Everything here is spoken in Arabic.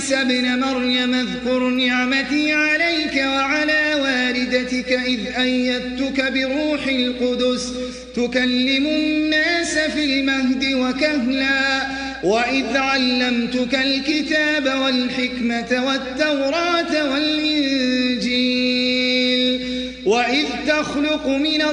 عيسى ابن مريم اذكر نعمتي عليك وعلى والدتك إذ أيدتك بروح القدس تكلم الناس في المهد وكهلا وإذ علمتك الكتاب والحكمة والتوراة والإنجيل وإذ تخلق من